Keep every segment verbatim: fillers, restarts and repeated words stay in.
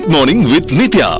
Mid Morning with Nitya.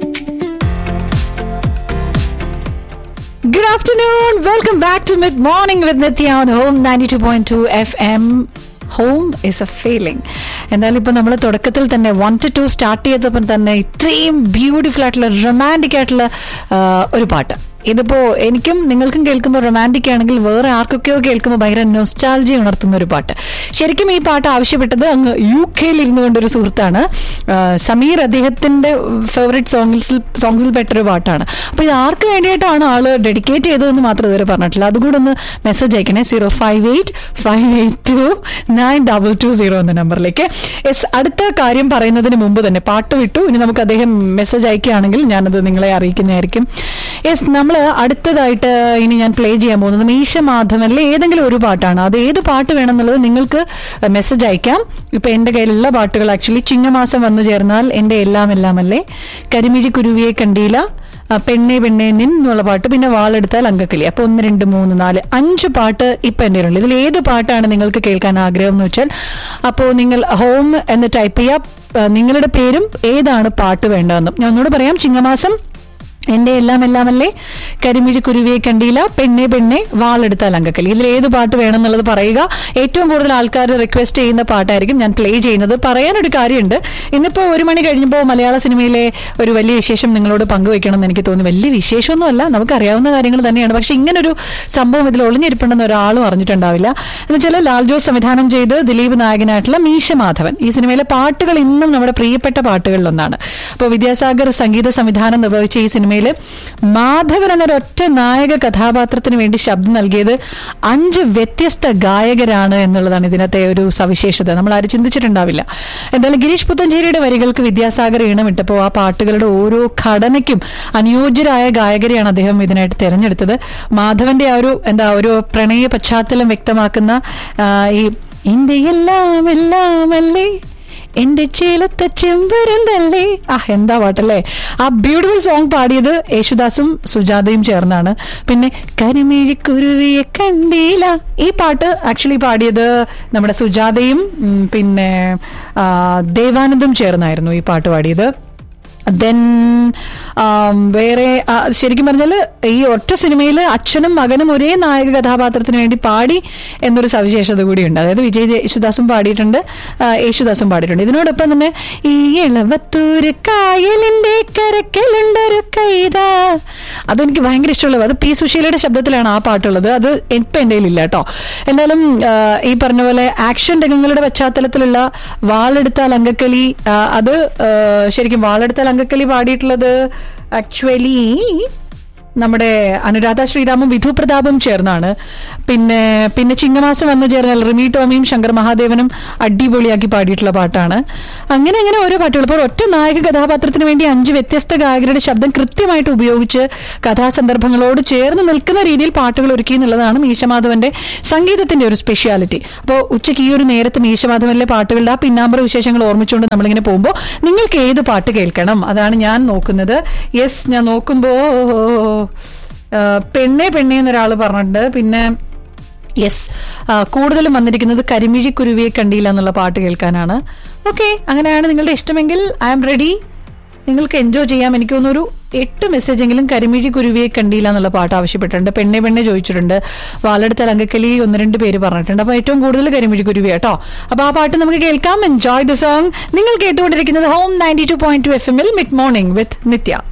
Good afternoon. Welcome back to Mid Morning with Nitya on Home ninety-two point two F M. Home is A feeling. എന്നാലും ഇപ്പം നമ്മൾ തുടക്കത്തിൽ തന്നെ one two to start ചെയ്തപ്പം തന്നെ ഇത്രയും beautiful ആയിട്ടുള്ള romantic ആയിട്ടുള്ള ഒരു പാട്ട്. ഇതിപ്പോൾ എനിക്കും നിങ്ങൾക്കും കേൾക്കുമ്പോൾ റൊമാൻറ്റിക് ആണെങ്കിൽ വേറെ ആർക്കൊക്കെയോ കേൾക്കുമ്പോൾ ഭയങ്കര നൊസ്റ്റാൾജി ഉണർത്തുന്ന ഒരു പാട്ട്. ശരിക്കും ഈ പാട്ട് ആവശ്യപ്പെട്ടത് അങ്ങ് യു കെയിൽ ഇരുന്നു കൊണ്ടൊരു സുഹൃത്താണ് സമീർ. അദ്ദേഹത്തിന്റെ ഫേവറേറ്റ് സോങ്സിൽ സോങ്സിൽ പെട്ടൊരു പാട്ടാണ്. അപ്പോൾ ഇത് ആർക്ക് വേണ്ടിയിട്ടാണ് ആള് ഡെഡിക്കേറ്റ് ചെയ്തതെന്ന് മാത്രം ഇതുവരെ പറഞ്ഞിട്ടില്ല. അതുകൂടെ ഒന്ന് message അയക്കണേ zero five eight five eight to nine double two zero എന്ന നമ്പറിലേക്ക്. യെസ്, അടുത്ത കാര്യം പറയുന്നതിന് മുമ്പ് തന്നെ പാട്ട് വിട്ടു. ഇനി നമുക്ക് അദ്ദേഹം മെസ്സേജ് അയക്കുകയാണെങ്കിൽ ഞാനത് നിങ്ങളെ അറിയിക്കുന്നതായിരിക്കും. യെസ്, നമ്മൾ അടുത്തതായിട്ട് ഇനി ഞാൻ പ്ലേ ചെയ്യാൻ പോകുന്നത് മീശ മാധവനിലെ ഏതെങ്കിലും ഒരു പാട്ടാണ്. അത് ഏത് പാട്ട് വേണമെന്നുള്ളത് നിങ്ങൾക്ക് മെസ്സേജ് അയക്കാം. ഇപ്പൊ എന്റെ കയ്യിലുള്ള പാട്ടുകൾ ആക്ച്വലി ചിങ്ങമാസം വന്നു ചേർന്നാൽ എന്റെ എല്ലാം എല്ലാം അല്ലേ, കരിമിഴി കുരുവിയെ കണ്ടീല, പെണ്ണെ പെണ്ണെ നിൻ എന്നുള്ള പാട്ട്, പിന്നെ വാളെടുത്താൽ അങ്കക്കിളി. അപ്പൊ ഒന്ന് രണ്ട് മൂന്ന് നാല് അഞ്ച് പാട്ട് ഇപ്പൊ എന്റെ ഉണ്ട്. ഇതിൽ ഏത് പാട്ടാണ് നിങ്ങൾക്ക് കേൾക്കാൻ ആഗ്രഹം എന്ന് വെച്ചാൽ അപ്പോൾ നിങ്ങൾ ഹോം എന്ന് ടൈപ്പ് ചെയ്യാം, നിങ്ങളുടെ പേരും ഏതാണ് പാട്ട് വേണ്ടതെന്നും. ഞാൻ ഒന്നുകൂടെ പറയാം. ചിങ്ങമാസം, എന്റെ എല്ലാം എല്ലാമല്ലേ, കരിമിഴി കുരുവിയെ കണ്ടീല, പെണ്ണെ പെണ്ണെ, വാളെടുത്താൽ അങ്കക്കലി. ഇതിൽ ഏത് പാട്ട് വേണമെന്നുള്ളത് പറയുക. ഏറ്റവും കൂടുതൽ ആൾക്കാർ റിക്വസ്റ്റ് ചെയ്യുന്ന പാട്ടായിരിക്കും ഞാൻ പ്ലേ ചെയ്യുന്നത്. പറയാനൊരു കാര്യമുണ്ട്. ഇന്നിപ്പോൾ ഒരു മണി കഴിഞ്ഞപ്പോൾ മലയാള സിനിമയിലെ ഒരു വലിയ വിശേഷം നിങ്ങളോട് പങ്കുവെക്കണം എന്ന് എനിക്ക് തോന്നി. വലിയ വിശേഷമൊന്നുമല്ല, നമുക്കറിയാവുന്ന കാര്യങ്ങൾ തന്നെയാണ്. പക്ഷെ ഇങ്ങനൊരു സംഭവം ഇതിൽ ഒളിഞ്ഞിരിപ്പുണ്ടെന്ന് ഒരാളും അറിഞ്ഞിട്ടുണ്ടാവില്ല. എന്ന് വെച്ചാൽ ലാൽ ജോസ് സംവിധാനം ചെയ്ത് ദിലീപ് നായകനായിട്ടുള്ള മീശ മാധവൻ, ഈ സിനിമയിലെ പാട്ടുകൾ ഇന്നും നമ്മുടെ പ്രിയപ്പെട്ട പാട്ടുകളിലൊന്നാണ്. അപ്പോൾ വിദ്യാസാഗർ സംഗീത സംവിധാനം നിർവഹിച്ച ഈ സിനിമയിൽ മാധവൻ എന്നൊരൊറ്റ നായക കഥാപാത്രത്തിന് വേണ്ടി ശബ്ദം നൽകിയത് അഞ്ച് വ്യത്യസ്ത ഗായകരാണ് എന്നുള്ളതാണ് ഇതിനകത്തെ ഒരു സവിശേഷത. നമ്മൾ ആരും ചിന്തിച്ചിട്ടുണ്ടാവില്ല. എന്തായാലും ഗിരീഷ് പുത്തഞ്ചേരിയുടെ വരികൾക്ക് വിദ്യാസാഗർ ഈണമിട്ടപ്പോൾ ആ പാട്ടുകളുടെ ഓരോ ഘടനയ്ക്കും അനുയോജ്യരായ ഗായകരെയാണ് അദ്ദേഹം ഇതിനായിട്ട് തിരഞ്ഞെടുത്തത്. മാധവന്റെ ആ ഒരു എന്താ ഒരു പ്രണയ പശ്ചാത്തലം വ്യക്തമാക്കുന്ന ഈ എന്റെ എല്ലാം എല്ലാം അല്ലേ, എന്റെ ചേലത്തെ ചെമ്പരന്തല്ലേ, ആ എന്താ പാട്ടല്ലേ. ആ ബ്യൂട്ടിഫുൾ സോങ് പാടിയത് യേശുദാസും സുജാതയും ചേർന്നാണ്. പിന്നെ കരിമിഴി കുരുവിയെ കണ്ടീല, ഈ പാട്ട് ആക്ച്വലി പാടിയത് നമ്മുടെ സുജാതയും പിന്നെ ദേവാനന്ദും ചേർന്നായിരുന്നു ഈ പാട്ട് പാടിയത്. ദെൻ വേറെ ശരിക്കും പറഞ്ഞാൽ ഈ ഒറ്റ സിനിമയിൽ അച്ഛനും മകനും ഒരേ നായക കഥാപാത്രത്തിന് വേണ്ടി പാടി എന്നൊരു സവിശേഷത കൂടിയുണ്ട്. അതായത് വിജയ് യേശുദാസും പാടിയിട്ടുണ്ട്, യേശുദാസും പാടിയിട്ടുണ്ട്. ഇതിനോടൊപ്പം തന്നെ ഈ ഇളവത്തൂര് കായലിന്റെ കരക്കലുണ്ടൊരു കൈത, അതെനിക്ക് ഭയങ്കര ഇഷ്ടമുള്ളത്. അത് പി സുശീലയുടെ ശബ്ദത്തിലാണ് ആ പാട്ടുള്ളത്. അത് ഇപ്പം എൻ്റെ കയ്യിലില്ല കേട്ടോ. എന്നാലും ഈ പറഞ്ഞ പോലെ ആക്ഷൻ രംഗങ്ങളുടെ പശ്ചാത്തലത്തിലുള്ള വാളെടുത്താൽ അങ്കക്കലി, അത് ശരിക്കും വാളെടുത്താൽ അങ്കക്കലി പാടിയിട്ടുള്ളത് ആക്ച്വലി നമ്മുടെ അനുരാധ ശ്രീറാമും വിധു പ്രതാപും ചേർന്നാണ്. പിന്നെ പിന്നെ ചിങ്ങമാസം വന്നു ചേർന്നാൽ റിമി ടോമിയും ശങ്കർ മഹാദേവനും അടിപൊളിയാക്കി പാടിയിട്ടുള്ള പാട്ടാണ്. അങ്ങനെ അങ്ങനെ ഓരോ പാട്ടുകൾ. ഇപ്പോൾ ഒറ്റ നായക കഥാപാത്രത്തിന് വേണ്ടി അഞ്ച് വ്യത്യസ്ത ഗായകരുടെ ശബ്ദം കൃത്യമായിട്ട് ഉപയോഗിച്ച് കഥാസന്ദർഭങ്ങളോട് ചേർന്ന് നിൽക്കുന്ന രീതിയിൽ പാട്ടുകൾ ഒരുക്കി എന്നുള്ളതാണ് മീശമാധവന്റെ സംഗീതത്തിന്റെ ഒരു സ്പെഷ്യാലിറ്റി. അപ്പോൾ ഉച്ചയ്ക്ക് ഈ ഒരു നേരത്ത് മീശമാധവനിലെ പാട്ടുകളുടെ ആ പിന്നാമ്പറ വിശേഷങ്ങൾ ഓർമ്മിച്ചുകൊണ്ട് നമ്മളിങ്ങനെ പോകുമ്പോൾ നിങ്ങൾക്ക് ഏത് പാട്ട് കേൾക്കണം അതാണ് ഞാൻ നോക്കുന്നത്. യെസ്, ഞാൻ നോക്കുമ്പോ പെണ്ണെ പെണ്ണെ എന്നൊരാൾ പറഞ്ഞിട്ടുണ്ട്. പിന്നെ യെസ്, കൂടുതലും വന്നിരിക്കുന്നത് കരിമിഴി കുരുവിയെ കണ്ടില്ല എന്നുള്ള പാട്ട് കേൾക്കാനാണ്. ഓക്കെ, അങ്ങനെയാണ് നിങ്ങളുടെ ഇഷ്ടമെങ്കിൽ ഐ ആം റെഡി. നിങ്ങൾക്ക് എൻജോയ് ചെയ്യാം. എനിക്ക് തോന്നുന്നൊരു എട്ട് മെസ്സേജെങ്കിലും കരിമിഴി കുരുവിയെ കണ്ടില്ല എന്നുള്ള പാട്ട് ആവശ്യപ്പെട്ടിട്ടുണ്ട്. പെണ്ണെ പെണ്ണെ ചോദിച്ചിട്ടുണ്ട്. വാളെടുത്താൽ അങ്കക്കലി ഒന്ന് രണ്ട് പേര് പറഞ്ഞിട്ടുണ്ട്. അപ്പോൾ ഏറ്റവും കൂടുതൽ കരിമിഴി കുരുവി കേട്ടോ. അപ്പോൾ ആ പാട്ട് നമുക്ക് കേൾക്കാം. Enjoy the song. നിങ്ങൾ കേട്ടുകൊണ്ടിരിക്കുന്നത് home ninety two point two F എമ്മിൽ മിഡ് മോർണിംഗ് വിത്ത് നിത്യ.